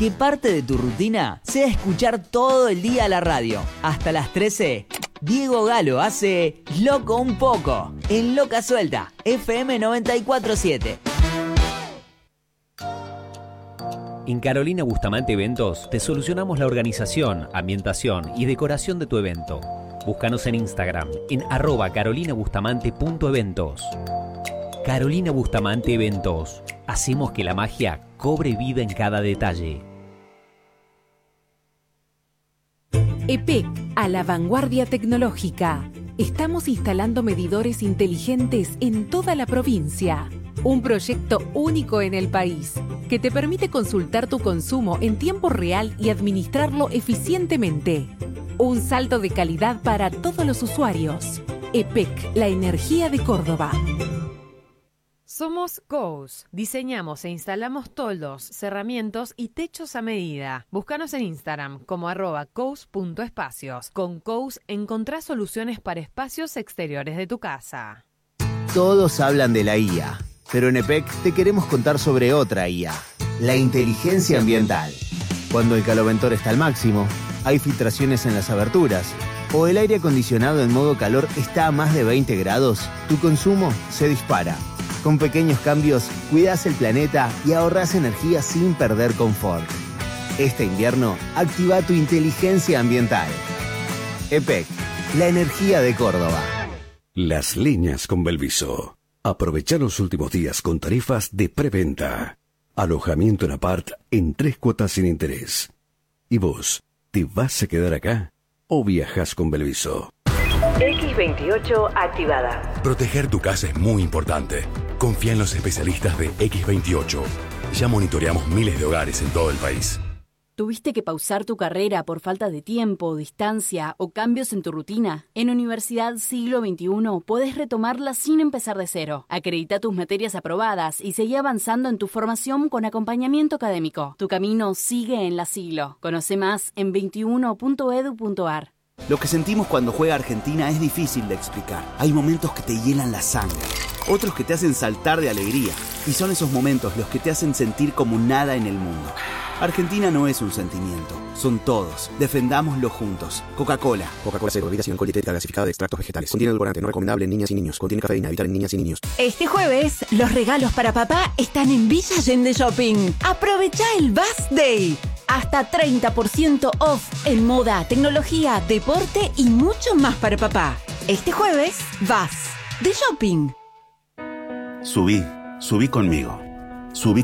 Que parte de tu rutina sea escuchar todo el día la radio. Hasta las 13, Diego Galo hace Loco un poco en Loca Suelta, FM 94.7. En Carolina Bustamante Eventos te solucionamos la organización, ambientación y decoración de tu evento. Búscanos en Instagram en @carolinabustamante.eventos. Carolina Bustamante Eventos. Hacemos que la magia cobre vida en cada detalle. EPEC, a la vanguardia tecnológica. Estamos instalando medidores inteligentes en toda la provincia. Un proyecto único en el país que te permite consultar tu consumo en tiempo real y administrarlo eficientemente. Un salto de calidad para todos los usuarios. EPEC, la energía de Córdoba. Somos Cous. Diseñamos e instalamos toldos, cerramientos y techos a medida. Búscanos en Instagram como @cous.espacios. Con Cous encontrás soluciones para espacios exteriores de tu casa. Todos hablan de la IA, pero en EPEC te queremos contar sobre otra IA, la inteligencia ambiental. Cuando el caloventor está al máximo, hay filtraciones en las aberturas, o el aire acondicionado en modo calor está a más de 20 grados, tu consumo se dispara. Con pequeños cambios, cuidás el planeta y ahorrás energía sin perder confort. Este invierno, activa tu inteligencia ambiental. EPEC, la energía de Córdoba. Las líneas con Belviso. Aprovecha los últimos días con tarifas de preventa. Alojamiento en apart en 3 cuotas sin interés. ¿Y vos, te vas a quedar acá o viajas con Belviso? X28 activada. Proteger tu casa es muy importante. Confía en los especialistas de X28. Ya monitoreamos miles de hogares en todo el país. ¿Tuviste que pausar tu carrera por falta de tiempo, distancia o cambios en tu rutina? En Universidad Siglo XXI podés retomarla sin empezar de cero. Acredita tus materias aprobadas y seguí avanzando en tu formación con acompañamiento académico. Tu camino sigue en la Siglo. Conoce más en 21.edu.ar. Lo que sentimos cuando juega Argentina es difícil de explicar. Hay momentos que te hielan la sangre, otros que te hacen saltar de alegría. Y son esos momentos los que te hacen sentir como nada en el mundo. Argentina no es un sentimiento, son todos. Defendámoslo juntos. Coca-Cola. Coca-Cola Cero, bebida sin alcohol, dietética gasificada de extractos vegetales. Contiene edulcorante, no recomendable en niñas y niños. Contiene cafeína, evitar en niñas y niños. Este jueves, los regalos para papá están en Villa Allende Shopping. Aprovecha el Bass Day. Hasta 30% off en moda, tecnología, deporte y mucho más para papá. Este jueves, vas de shopping. Subí conmigo. Subí